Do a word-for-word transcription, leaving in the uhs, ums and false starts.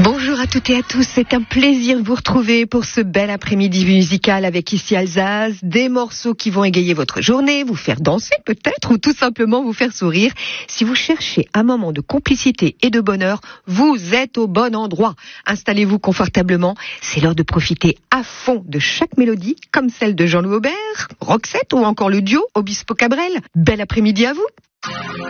Bonjour à toutes et à tous, c'est un plaisir de vous retrouver pour ce bel après-midi musical avec Ici Alsace, des morceaux qui vont égayer votre journée, vous faire danser peut-être ou tout simplement vous faire sourire. Si vous cherchez un moment de complicité et de bonheur, vous êtes au bon endroit. Installez-vous confortablement, c'est l'heure de profiter à fond de chaque mélodie, comme celle de Jean-Louis Aubert, Roxette ou encore le duo Obispo Cabrel. Bel après-midi à vous.